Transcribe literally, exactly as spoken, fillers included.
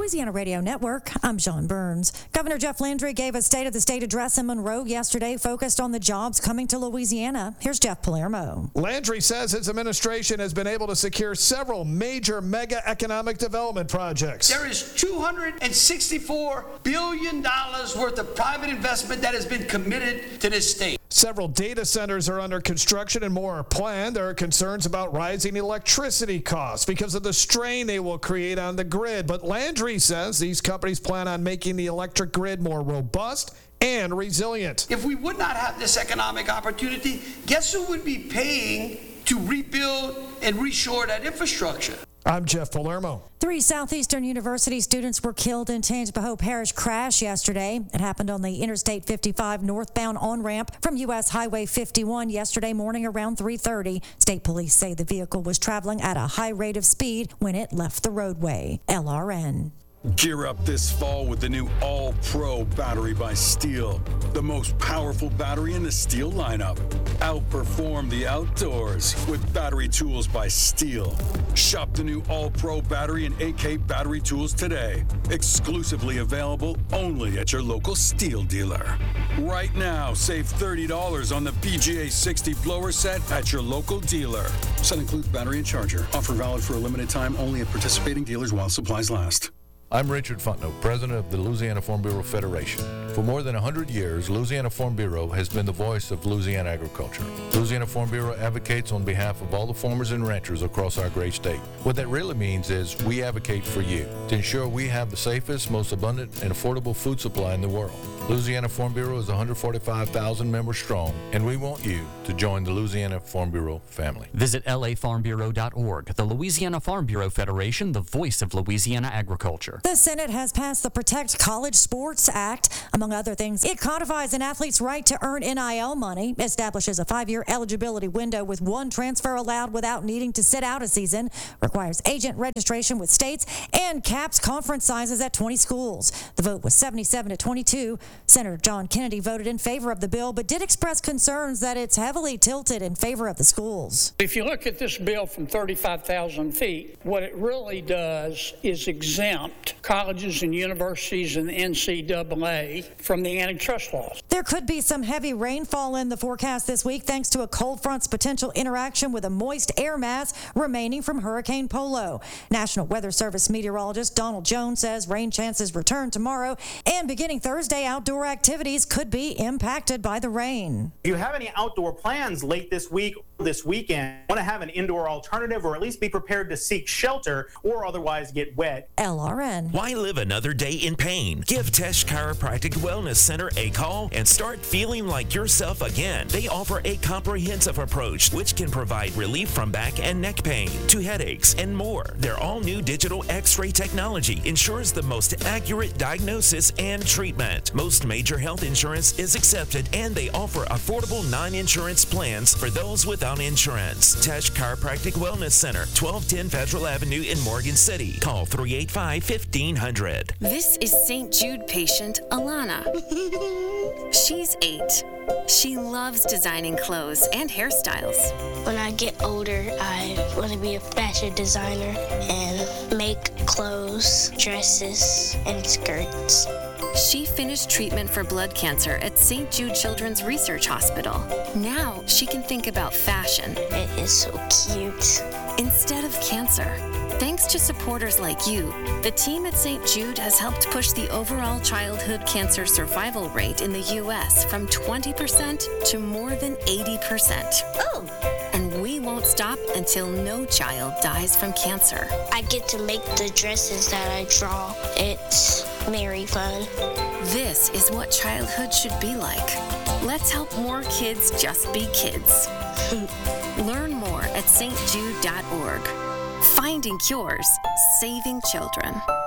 Louisiana Radio Network, I'm Sean Burns. Governor Jeff Landry gave a State of the State address in Monroe yesterday focused on the jobs coming to Louisiana. Here's Jeff Palermo. Landry says his administration has been able to secure several major mega economic development projects. There is two hundred sixty-four billion dollars worth of private investment that has been committed to this state. Several data centers are under construction and more are planned. There are concerns about rising electricity costs because of the strain they will create on the grid. But Landry says these companies plan on making the electric grid more robust and resilient. If we would not have this economic opportunity, guess who would be paying to rebuild and reshore that infrastructure? I'm Jeff Palermo. Three Southeastern University students were killed in Tangipahoa Parish crash yesterday. It happened on the Interstate fifty-five northbound on-ramp from U S Highway fifty-one yesterday morning around three thirty. State police say the vehicle was traveling at a high rate of speed when it left the roadway. L R N. Gear up this fall with the new All-Pro battery by Steel. The most powerful battery in the Steel lineup. Outperform the outdoors with battery tools by Steel. Shop the new All-Pro battery and A K battery tools today. Exclusively available only at your local Steel dealer. Right now, save thirty dollars on the P G A sixty blower set at your local dealer. Set includes battery and charger. Offer valid for a limited time only at participating dealers while supplies last. I'm Richard Fontenot, president of the Louisiana Farm Bureau Federation. For more than one hundred years, Louisiana Farm Bureau has been the voice of Louisiana agriculture. Louisiana Farm Bureau advocates on behalf of all the farmers and ranchers across our great state. What that really means is we advocate for you to ensure we have the safest, most abundant, and affordable food supply in the world. Louisiana Farm Bureau is one hundred forty-five thousand members strong, and we want you to join the Louisiana Farm Bureau family. Visit L A farm bureau dot org. The Louisiana Farm Bureau Federation, the voice of Louisiana agriculture. The Senate has passed the Protect College Sports Act. Among other things, it codifies an athlete's right to earn N I L money, establishes a five-year eligibility window with one transfer allowed without needing to sit out a season, requires agent registration with states, and caps conference sizes at twenty schools. The vote was seventy-seven to twenty-two. Senator John Kennedy voted in favor of the bill, but did express concerns that it's heavily tilted in favor of the schools. If you look at this bill from thirty-five thousand feet, what it really does is exempt colleges and universities and the N C double A from the antitrust laws. There could be some heavy rainfall in the forecast this week thanks to a cold front's potential interaction with a moist air mass remaining from Hurricane Polo. National Weather Service meteorologist Donald Jones says rain chances return tomorrow, and beginning Thursday, outdoor activities could be impacted by the rain. If you have any outdoor plans late this week or this weekend, want to have an indoor alternative or at least be prepared to seek shelter or otherwise get wet. L R N. Why live another day in pain? Give Tesh Chiropractic Wellness Center a call and start feeling like yourself again. They offer a comprehensive approach which can provide relief from back and neck pain to headaches and more. Their all-new digital X-ray technology ensures the most accurate diagnosis and treatment. Most major health insurance is accepted, and they offer affordable non-insurance plans for those without insurance. Tesh Chiropractic Wellness Center, twelve ten Federal Avenue in Morgan City. Call three eight five, fifteen hundred. This is Saint Jude patient Alana. She's eight. She loves designing clothes and hairstyles. When I get older, I want to be a fashion designer and make clothes, dresses, and skirts. She finished treatment for blood cancer at Saint Jude Children's Research Hospital. Now she can think about fashion. It is so cute. Instead of cancer. Thanks to supporters like you, the team at Saint Jude has helped push the overall childhood cancer survival rate in the U S from twenty percent to more than eighty percent. Oh! And we won't stop until no child dies from cancer. I get to make the dresses that I draw. It's very fun. This is what childhood should be like. Let's help more kids just be kids. Learn more at S T jude dot org. Finding cures, saving children.